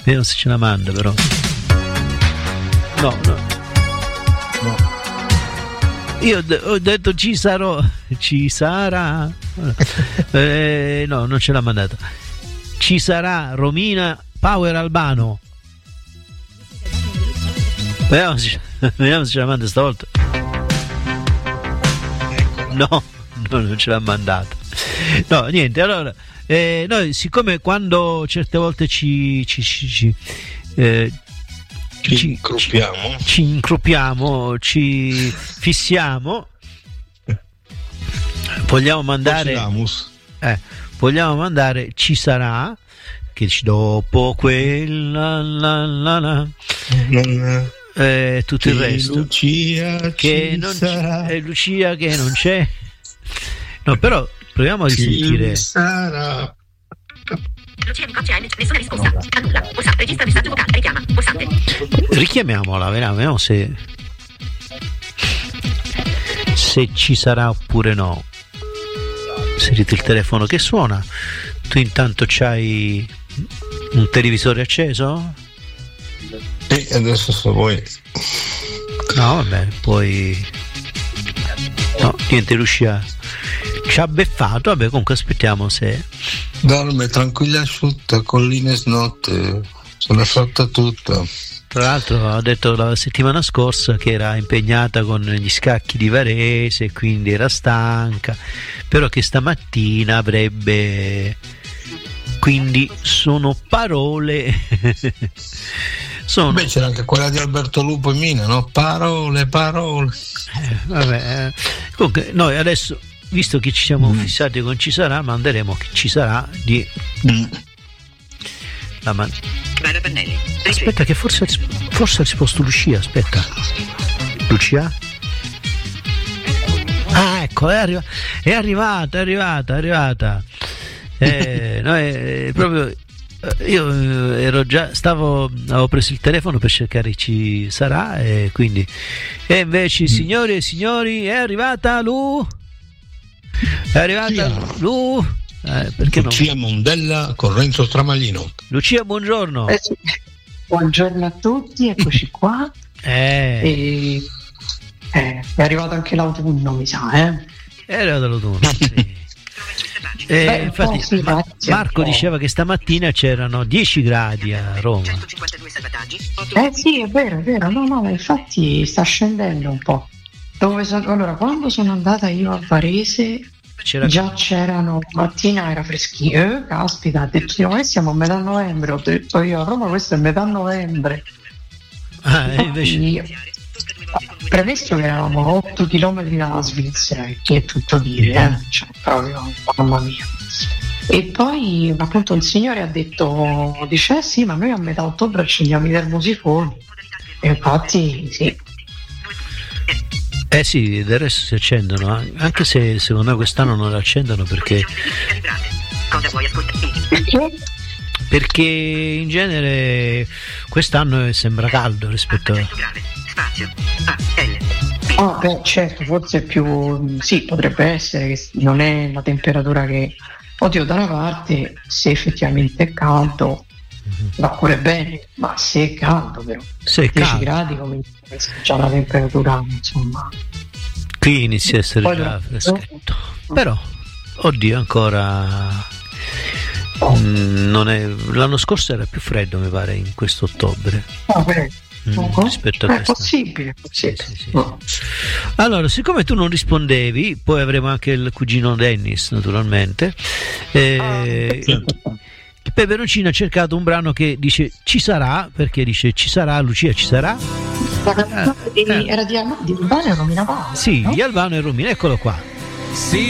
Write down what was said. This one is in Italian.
Vediamo se ce la manda, però. No. Io ho detto ci sarà. No, non ce l'ha mandata. Ci sarà Romina Power Albano. Vediamo se ce la manda stavolta. No, non ce l'ha mandata. No, niente. Allora, noi siccome quando certe volte ci incruppiamo, ci fissiamo, vogliamo mandare ci sarà, che dice dopo quella tutto il resto Lucia che non c'è, Lucia che non c'è. No, però proviamo a risentire. Sarà. Nessuna risposta. Annulla. Pulsante. Registra messaggio vocale. Richiama. Pulsante. Richiamiamola, vediamo se ci sarà oppure no. Sentite il telefono che suona. Tu intanto c'hai un televisore acceso? Sì, adesso so voi. No, vabbè, poi no, niente, Lucia ci ha beffato. Vabbè, comunque aspettiamo se dorme tranquilla asciutta, colline snotte, se l'è fatta tutta. Tra l'altro ha detto la settimana scorsa che era impegnata con gli scacchi di Varese, quindi era stanca, però che stamattina avrebbe, quindi sono parole. Beh, c'era anche quella di Alberto Lupo e Mina, no? Parole. Vabbè, comunque noi adesso, visto che ci siamo fissati con ci sarà, manderemo che ci sarà di aspetta che forse ha risposto Lucia. Aspetta, Lucia, ecco, è arrivata. No, proprio io avevo preso il telefono per cercare ci sarà, e quindi invece signore e signori è arrivata Lu. Perché Lucia Mondella con Renzo Stramaglino. Lucia, buongiorno. Sì. Buongiorno a tutti, eccoci qua. È arrivato anche l'autunno, mi sa, È arrivato l'autunno, sì. Infatti Marco diceva che stamattina c'erano 10 gradi a Roma. Sì, è vero. No, infatti sta scendendo un po'. Allora, quando sono andata io a Varese già c'erano, mattina era freschino, caspita, ha detto noi siamo a metà novembre, ho detto io a Roma questo è metà novembre. Invece premesso che eravamo a 8 km dalla Svizzera, che è tutto dire, cioè proprio mamma mia. E poi appunto il signore ha detto, dice sì, ma noi a metà ottobre accendiamo i termosifoni, e infatti sì. Sì, del resto si accendono, anche se secondo me quest'anno non le accendono perché in genere quest'anno sembra caldo rispetto a... certo, forse più sì, potrebbe essere che non è la temperatura che, oddio, da una parte se effettivamente è caldo va pure bene, ma se è caldo però, se è 10 caldo. gradi come già la temperatura, insomma, qui inizia a essere già freschetto, però oddio ancora non è, l'anno scorso era più freddo mi pare in questo ottobre rispetto a questo. È possibile. Sì. Allora, siccome tu non rispondevi, poi avremo anche il cugino Dennis naturalmente, Peperoncino ha cercato un brano che dice ci sarà, perché dice ci sarà, Lucia ci sarà. Era di Albano e Romina Power. Sì, no? Di Albano e Romina, eccolo qua. Sì.